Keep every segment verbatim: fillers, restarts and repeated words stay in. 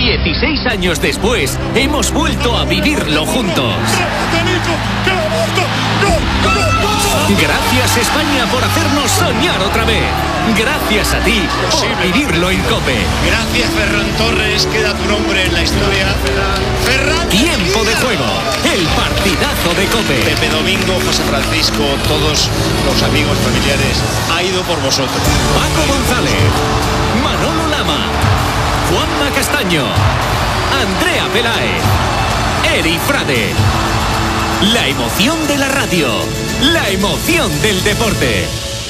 dieciséis años después, hemos vuelto a vivirlo juntos. Gracias, España, por hacernos soñar otra vez. Gracias a ti por vivirlo en COPE. Gracias, Ferran Torres. Queda tu nombre en la historia. Ferran. Tiempo de juego. El partidazo de COPE. Pepe Domingo, José Francisco, todos los amigos, familiares, ha ido por vosotros. Paco González, Manolo Lama, Juanma Castaño, Andrea Peláez, Eri Frade. La emoción de la radio. La emoción del deporte.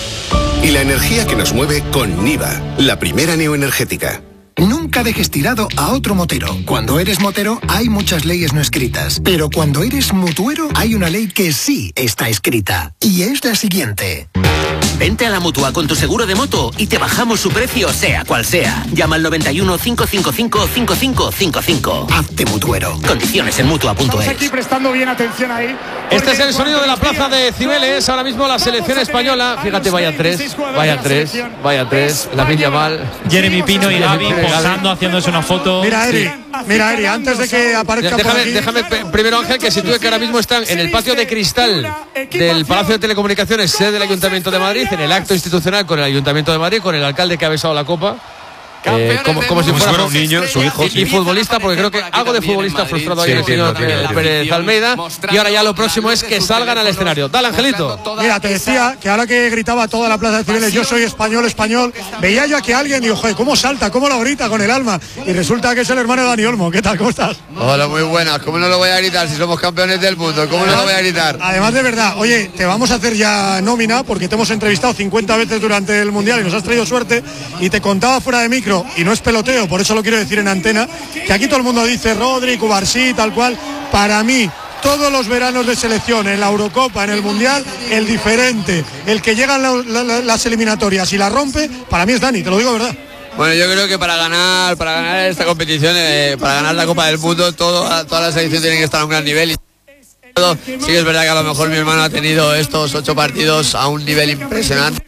Y la energía que nos mueve con Niva, la primera neoenergética. Nunca dejes tirado a otro motero. Cuando eres motero hay muchas leyes no escritas, pero cuando eres mutuero hay una ley que sí está escrita. Y es la siguiente. Vente a la Mutua con tu seguro de moto y te bajamos su precio sea cual sea. Llama al noventa y uno, cinco cinco cinco, cinco cinco cinco cinco. Hazte mutuero. Condiciones en mutua punto es. Estamos aquí prestando bien atención ahí. Este es el sonido de la plaza de Cibeles. Ahora mismo la selección española. Fíjate, vaya tres, vaya tres, vaya tres. Lamine Yamal, Jeremy Pino y Gavi posando, haciéndose una foto. Mira, Eri, mira, Eri, antes de que aparezca déjame, por aquí. déjame primero, Ángel, que sitúe que ahora mismo están en el patio de cristal del Palacio de Telecomunicaciones, sede del Ayuntamiento de Madrid, en el acto institucional con el Ayuntamiento de Madrid, con el alcalde que ha besado la copa. Eh, como, como si fuera un niño, su hijo. Y, y futbolista, porque creo que algo de futbolista frustrado ahí el señor Pérez Almeida. Y ahora ya lo próximo es que salgan al escenario. Dale, Angelito. Mira, te decía que ahora que gritaba toda la plaza de Cibeles, yo soy español, español, veía yo a que alguien dijo, joder, cómo salta, cómo lo grita con el alma. Y resulta que es el hermano de Dani Olmo. ¿Qué tal? ¿Cómo estás? Hola, muy buenas. ¿Cómo no lo voy a gritar si somos campeones del mundo? ¿Cómo no lo voy a gritar? Además, de verdad, oye, te vamos a hacer ya nómina porque te hemos entrevistado cincuenta veces durante el Mundial y nos has traído suerte. Y te contaba fuera de micro, y no es peloteo, por eso lo quiero decir en antena, que aquí todo el mundo dice Rodri, Cubarsí, tal cual. Para mí, todos los veranos de selección, en la Eurocopa, en el Mundial, el diferente, el que llega en la, la, las eliminatorias y la rompe, para mí es Dani, te lo digo de verdad. Bueno, yo creo que para ganar para ganar esta competición, eh, para ganar la Copa del Mundo, todo, toda la selección tiene que estar a un gran nivel. Y sí que es verdad que a lo mejor mi hermano ha tenido estos ocho partidos a un nivel impresionante.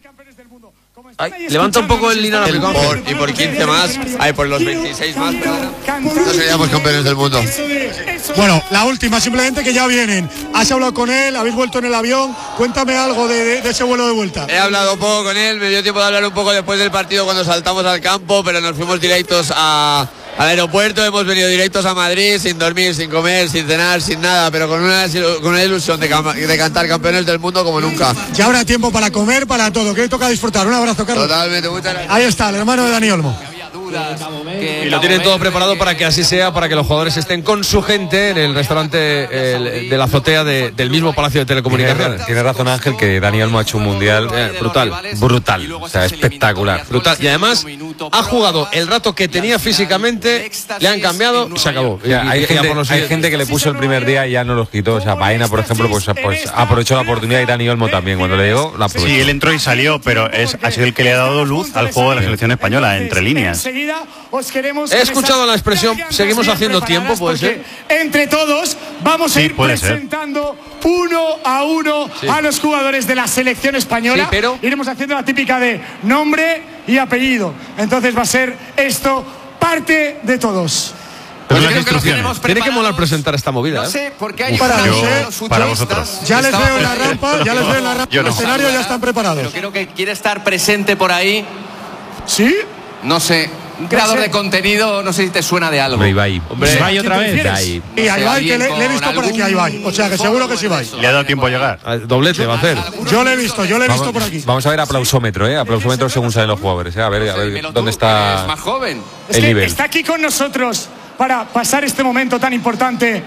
Ay, levanta un poco el lino por, y por quince más, hay por los veintiséis más, no seríamos campeones del mundo. Bueno, la última, simplemente que ya vienen. ¿Has hablado con él? ¿Habéis vuelto en el avión? Cuéntame algo de, de, de ese vuelo de vuelta. He hablado poco con él, me dio tiempo de hablar un poco después del partido cuando saltamos al campo, pero nos fuimos directos a, al aeropuerto, hemos venido directos a Madrid sin dormir, sin comer, sin cenar, sin nada, pero con una, con una ilusión de, de cantar campeones del mundo como nunca. Ya habrá tiempo para comer, para todo, que toca disfrutar. Un abrazo, Carlos. Totalmente, muchas gracias. Ahí está, el hermano de Dani Olmo. Y lo tienen todo preparado para que así sea, para que los jugadores estén con su gente en el restaurante el, de la azotea de, del mismo Palacio de Telecomunicaciones. Tiene, tiene razón, Ángel, que Dani Olmo ha hecho un mundial eh, brutal, brutal, o sea, espectacular. Brutal. Y además ha jugado el rato que tenía físicamente, le han cambiado y se acabó. Ya, y, hay, y, gente, los... hay gente que le puso el primer día y ya no los quitó. O sea, Baena, por ejemplo, pues, pues aprovechó la oportunidad, y Dani Olmo también, cuando le llegó, la aprovechó. Sí, él entró y salió, pero es, ha sido el que le ha dado luz al juego de la selección española, entre líneas. He escuchado la expresión, seguimos haciendo tiempo, puede ser. Entre todos vamos a sí, ir presentando ser. uno a uno sí. a los jugadores de la selección española. Sí, pero iremos haciendo la típica de nombre y apellido. Entonces va a ser esto parte de todos. Pues creo que tenemos Tiene que molar presentar esta movida. No sé, porque hay para, yo, no para vosotros. Ya les veo en la rampa, ya les veo en la rampa. Yo no. El escenario ya están preparados. Pero creo que quiere estar presente por ahí. ¿Sí? No sé. Un creador de contenido, no sé si te suena de algo. Hombre, Ibai. Hombre, Ibai otra vez. Ibai. Y a Ibai, que le, le he visto por aquí a Ibai. O sea, que seguro que sí Ibai. Le ha dado tiempo a llegar. Doblete va a hacer. Yo le he visto, yo le he visto Vamos, por aquí. vamos a ver aplausómetro, ¿eh? Aplausómetro según salen los jugadores, ¿eh? A ver, a ver dónde está Es más joven. Es el que nivel. está aquí con nosotros para pasar este momento tan importante.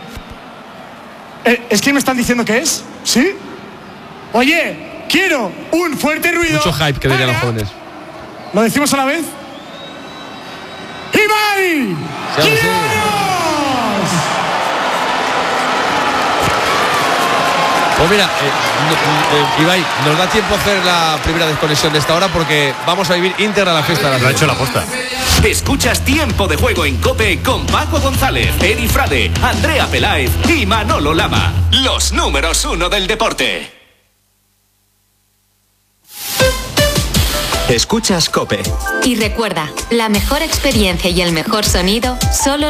Eh, ¿Es que me están diciendo que es? ¿Sí? Oye, quiero un fuerte ruido. Mucho hype que dirían los jóvenes. ¿Lo decimos a la vez? ¡Ibai! Sí, sí. Pues mira, eh, eh, Ibai, nos da tiempo a hacer la primera desconexión de esta hora porque vamos a vivir íntegra la fiesta de la Lo ha hecho la posta. Escuchas Tiempo de Juego en COPE con Paco González, Eri Frade, Andrea Peláez y Manolo Lama. Los números uno del deporte. Escuchas COPE. Y recuerda, la mejor experiencia y el mejor sonido solo